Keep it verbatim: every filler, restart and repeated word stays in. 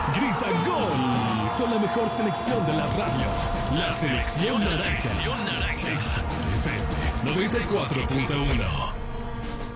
Grita gol con la mejor selección de la radio. La selección naranja. Exa F M noventa y cuatro punto uno.